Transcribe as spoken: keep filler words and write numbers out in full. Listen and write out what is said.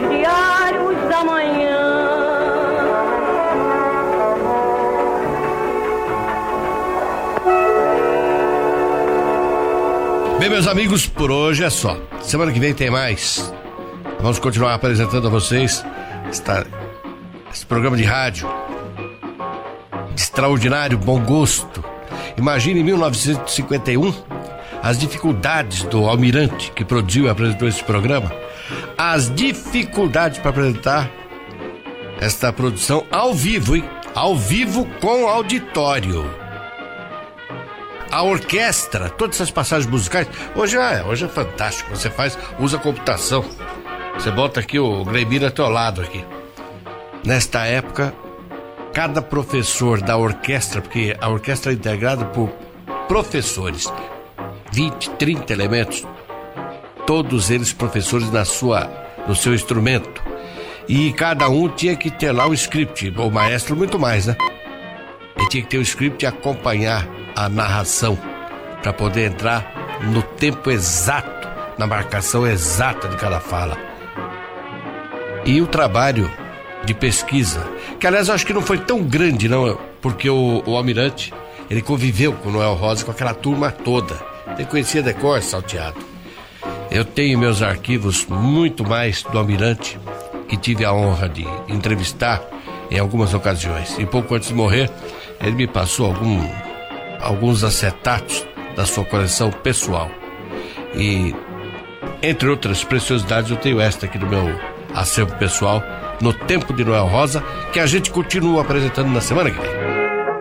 diários da manhã. Bem, meus amigos, por hoje é só. Semana que vem tem mais. Vamos continuar apresentando a vocês esta, esse programa de rádio de extraordinário bom gosto. Imagine em mil novecentos e cinquenta e um as dificuldades do Almirante que produziu e apresentou esse programa. As dificuldades para apresentar esta produção ao vivo, hein? Ao vivo com auditório. A orquestra, todas essas passagens musicais. Hoje é, hoje é fantástico. Você faz, usa computação. Você bota aqui o Gleibir ao teu lado aqui. Nesta época, cada professor da orquestra, porque a orquestra é integrada por professores, vinte, trinta elementos, todos eles professores na sua, no seu instrumento. E cada um tinha que ter lá o script, o maestro muito mais, né? Ele tinha que ter o script e acompanhar a narração para poder entrar no tempo exato, na marcação exata de cada fala. E o trabalho de pesquisa, que aliás eu acho que não foi tão grande não, porque o, o Almirante, ele conviveu com o Noel Rosa, com aquela turma toda. Ele conhecia de cor, salteado. Eu tenho meus arquivos muito mais do Almirante, que tive a honra de entrevistar em algumas ocasiões. E pouco antes de morrer, ele me passou algum, alguns acetatos da sua coleção pessoal. E, entre outras preciosidades, eu tenho esta aqui do meu acervo pessoal, No Tempo de Noel Rosa, que a gente continua apresentando na semana que vem.